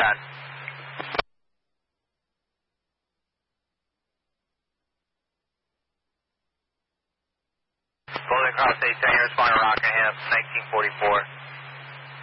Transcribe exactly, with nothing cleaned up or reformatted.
nine. Golden Cross eight ten, responding Rockingham, nineteen forty-four.